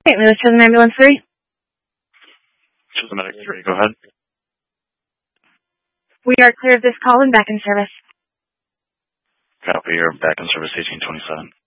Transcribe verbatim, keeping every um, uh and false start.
Saint Louis Children Ambulance three. Children Medic three, go ahead. We are clear of this call and back in service. Copy, you're back in service eighteen twenty-seven.